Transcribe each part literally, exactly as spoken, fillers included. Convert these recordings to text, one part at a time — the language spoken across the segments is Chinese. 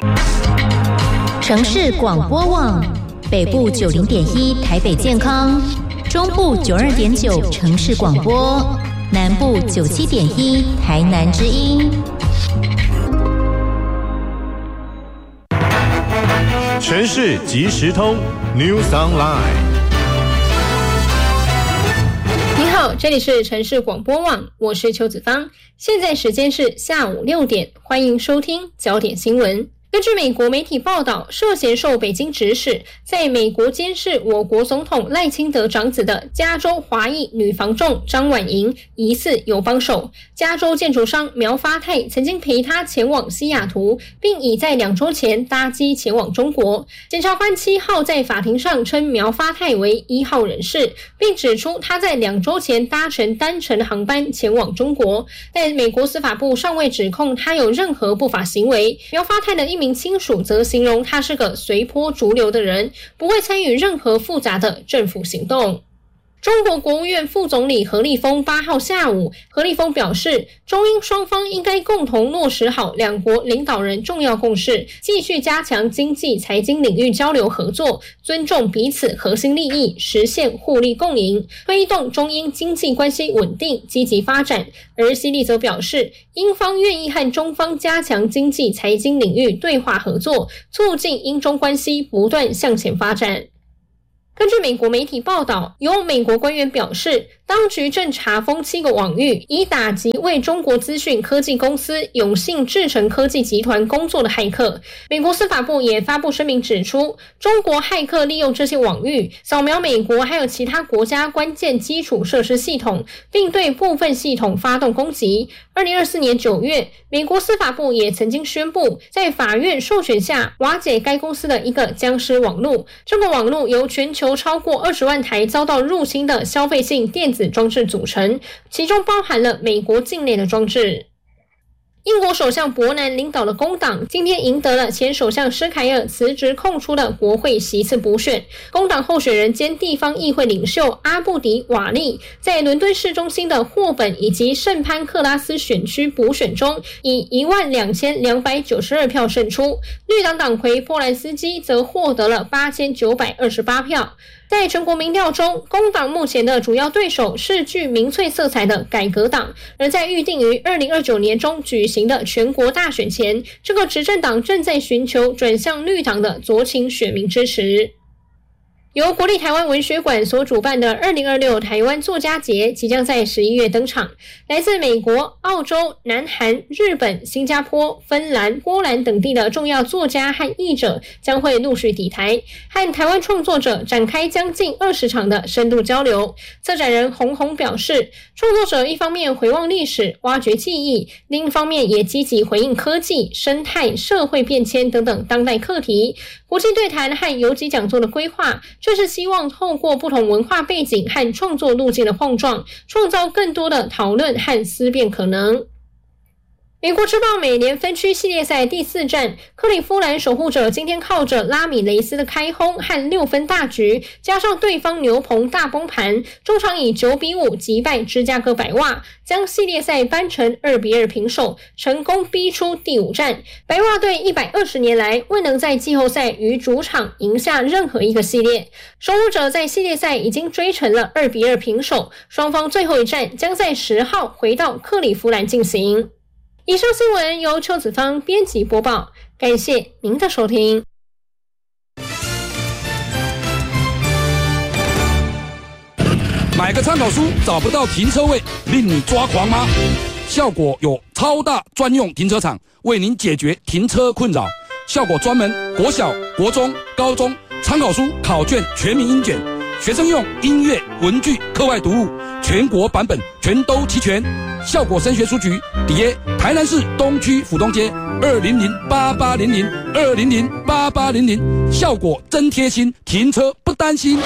城市广播网，北部九零点一台北健康，中部九二点九城市广播，南部九七点一台南之音。 城市即时通 News Online。 你好，这里是城市广播网，我是邱子芳，现在时间是下午六点，欢迎收听焦点新闻。根据美国媒体报道，涉嫌受北京指使，在美国监视我国总统赖清德长子的加州华裔女房仲张婉莹疑似有帮手。加州建筑商苗发泰曾经陪她前往西雅图，并已在两周前搭机前往中国。检察官七号在法庭上称苗发泰为一号人士，并指出他在两周前搭乘单程航班前往中国，但美国司法部尚未指控他有任何不法行为。苗发泰的一名亲属则形容他是个随波逐流的人，不会参与任何复杂的政府行动。中国国务院副总理何立峰八号下午，何立峰表示，中英双方应该共同落实好两国领导人重要共识，继续加强经济财经领域交流合作，尊重彼此核心利益，实现互利共赢，推动中英经济关系稳定积极发展。而希利则表示，英方愿意和中方加强经济财经领域对话合作，促进英中关系不断向前发展。根据美国媒体报道，有美国官员表示，当局正查封七个网域，以打击为中国资讯科技公司永信制程科技集团工作的骇客。美国司法部也发布声明指出，中国骇客利用这些网域扫描美国还有其他国家关键基础设施系统，并对部分系统发动攻击。二零二四年九月，美国司法部也曾经宣布，在法院授权下瓦解该公司的一个僵尸网络。这个网络由全球超过二十万台遭到入侵的消费性电子装置组成，其中包含了美国境内的装置。英国首相伯南领导的工党今天赢得了前首相施凯尔辞职空出的国会席次补选。工党候选人兼地方议会领袖阿布迪瓦利在伦敦市中心的霍本以及圣潘克拉斯选区补选中以一万两千两百九十二票胜出，绿党党魁波兰斯基则获得了八千九百二十八票。在全国民调中，工党目前的主要对手是具民粹色彩的改革党，而在预定于二零二九年中举行的全国大选前，这个执政党正在寻求转向绿党的左倾选民支持。由国立台湾文学馆所主办的二零二六台湾作家节即将在十一月登场，来自美国、澳洲、南韩、日本、新加坡、芬兰、波兰等地的重要作家和译者将会陆续抵台，和台湾创作者展开将近二十场的深度交流。策展人洪宏表示，创作者一方面回望历史、挖掘记忆，另一方面也积极回应科技、生态、社会变迁等等当代课题。国际对谈和游击讲座的规划，就是希望透过不同文化背景和创作路径的碰撞，创造更多的讨论和思辨可能。美国职棒美联分区系列赛第四战，克利夫兰守护者今天靠着拉米雷斯的开轰和六分大局，加上对方牛棚大崩盘，中场以九比五击败芝加哥白袜，将系列赛扳成二比二平手，成功逼出第五战。白袜队一百二十年来未能在季后赛于主场赢下任何一个系列，守护者在系列赛已经追成了二比二平手，双方最后一战将在十号回到克利夫兰进行。以上新闻由邱子芳编辑播报，感谢您的收听。 买个参考书找不到停车位，令你抓狂吗？效果有超大专用停车场，为您解决停车困扰。效果专门国小、国中、高中参考书考卷全民英检，学生用音乐、文具、课外读物，全国版本全都齐全。效果升学书局底耶台南市东区府东街二零零八八零零二零零八八零零，效果真贴心，停车不担心。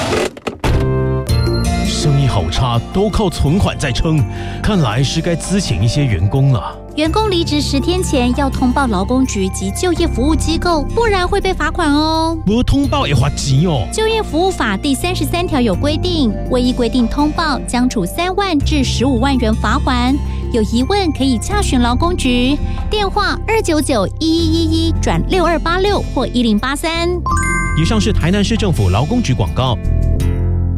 生意好差，都靠存款在撑，看来是该资遣一些员工了。 员工离职十天前要通报劳工局及就业服务机构，不然会被罚款哦。 不通报也罚钱哦。 就业服务法第三十三条有规定，未依规定通报，将处三万至十五万元罚款。 有疑问可以洽询劳工局，电话二九九一一一一转六二八六或一零八三。 以上是台南市政府劳工局广告。